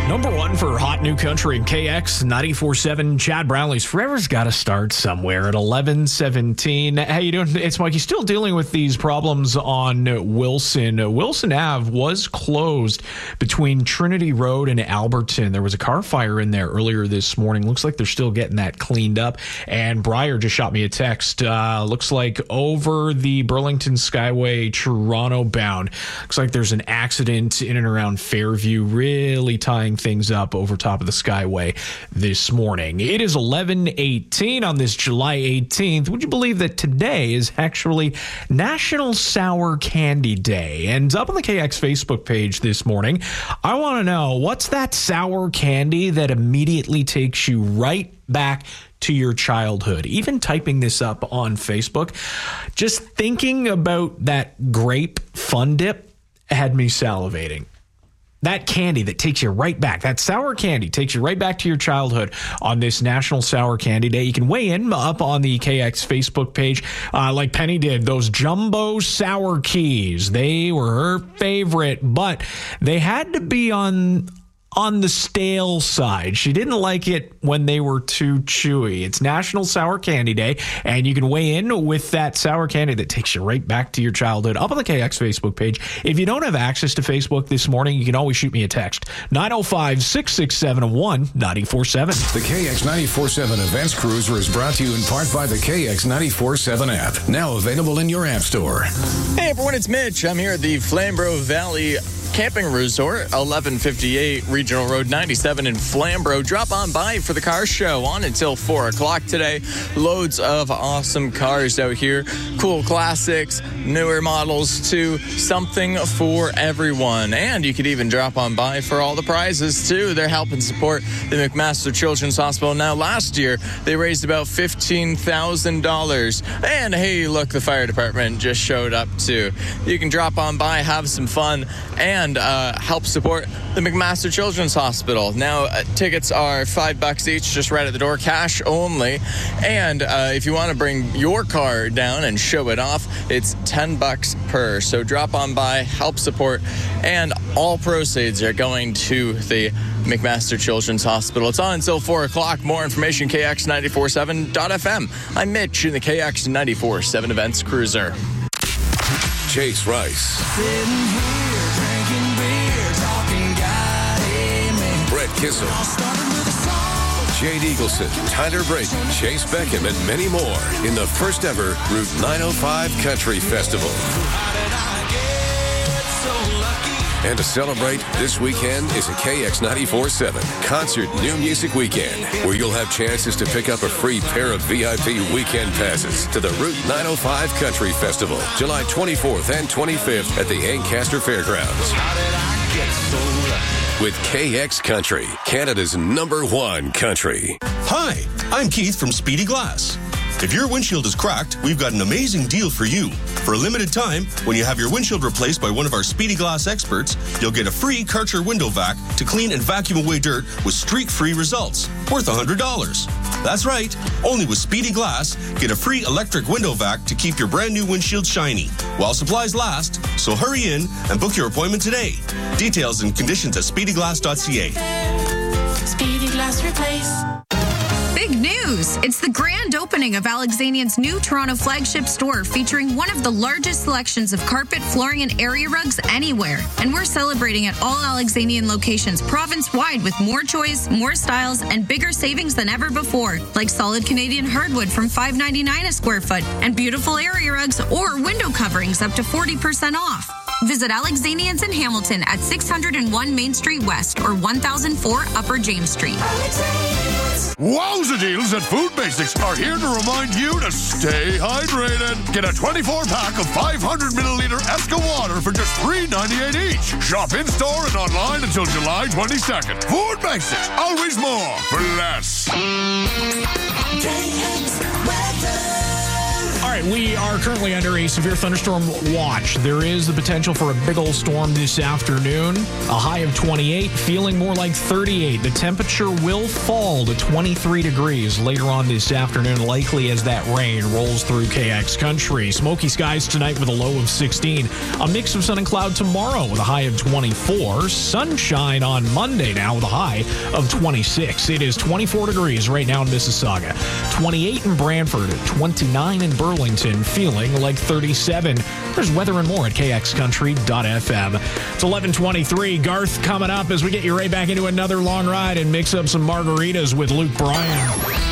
Number one for Hot New Country, KX 94.7. Chad Brownlee's Forever's got to start somewhere at 11:17. How you doing? It's Mikey. Still dealing with these problems on Wilson. Wilson Ave was closed between Trinity Road and Alberton. There was a car fire in there earlier this morning. Looks like they're still getting that cleaned up. And Breyer just shot me a text. Looks like over the Burlington Skyway, Toronto bound. Looks like there's an accident in and around Fairview, really tying things up over top of the Skyway this morning. It is 11:18 on this July 18th. Would you believe that today is actually National Sour Candy Day? And up on the KX Facebook page this morning, I want to know, what's that sour candy that immediately takes you right back to your childhood? Even typing this up on Facebook, just thinking about that grape Fun Dip had me salivating. That candy that takes you right back, that sour candy takes you right back to your childhood on this National Sour Candy Day. You can weigh in up on the KX Facebook page like Penny did. Those jumbo sour keys, they were her favorite, but they had to be on the stale side. She didn't like it when they were too chewy. It's National Sour Candy Day, and you can weigh in with that sour candy that takes you right back to your childhood up on the KX Facebook page. If you don't have access to Facebook this morning, you can always shoot me a text. 905-667-1947. The KX 94.7 Events Cruiser is brought to you in part by the KX 94.7 app, now available in your app store. Hey everyone, it's Mitch. I'm here at the Flamborough Valley Camping Resort, 1158 Regional Road 97 in Flamborough. Drop on by for the car show on until 4 o'clock today. Loads of awesome cars out here. Cool classics, newer models too. Something for everyone. And you could even drop on by for all the prizes too. They're helping support the McMaster Children's Hospital. Now, last year, they raised about $15,000. And hey, look, the fire department just showed up too. You can drop on by, have some fun, and help support the McMaster Children's Hospital. Now, tickets are $5 each, just right at the door, cash only. And if you want to bring your car down and show it off, it's $10 per. So drop on by, help support, and all proceeds are going to the McMaster Children's Hospital. It's on until 4 o'clock. More information, KX947.fm. I'm Mitch in the KX 94.7 Events Cruiser. Chase Rice. Brett Kissel, Jade Eagleson, Tyler Brayton, Chase Beckham, and many more in the first ever Route 905 Country Festival. And to celebrate, this weekend is a KX 94.7 Concert New Music Weekend, where you'll have chances to pick up a free pair of VIP weekend passes to the Route 905 Country Festival, July 24th and 25th at the Ancaster Fairgrounds. With KX Country, Canada's #1 country. Hi, I'm Keith from Speedy Glass. If your windshield is cracked, we've got an amazing deal for you. For a limited time, when you have your windshield replaced by one of our Speedy Glass experts, you'll get a free Karcher window vac to clean and vacuum away dirt with streak-free results, worth $100. That's right, only with Speedy Glass, get a free electric window vac to keep your brand new windshield shiny while supplies last. So hurry in and book your appointment today. Details and conditions at speedyglass.ca. Speedy Glass Replace. Big news! It's the grand opening of Alexanian's new Toronto flagship store, featuring one of the largest selections of carpet, flooring, and area rugs anywhere. And we're celebrating at all Alexanian locations province-wide with more choice, more styles, and bigger savings than ever before, like solid Canadian hardwood from $5.99 a square foot, and beautiful area rugs or window coverings up to 40% off. Visit Alexanians in Hamilton at 601 Main Street West or 1004 Upper James Street. Wowza deals at Food Basics are here to remind you to stay hydrated. Get a 24-pack of 500-milliliter Esca water for just $3.98 each. Shop in-store and online until July 22nd. Food Basics, always more for less. All right, right, we are currently under a severe thunderstorm watch. There is the potential for a big old storm this afternoon. A high of 28, feeling more like 38. The temperature will fall to 23 degrees later on this afternoon, likely as that rain rolls through KX country. Smoky skies tonight with a low of 16. A mix of sun and cloud tomorrow with a high of 24. Sunshine on Monday now with a high of 26. It is 24 degrees right now in Mississauga. 28 in Brantford, 29 in Burlington, feeling like 37. There's weather and more at kxcountry.fm. It's 11:23. Garth coming up as we get you right back into another long ride and mix up some margaritas with Luke Bryan.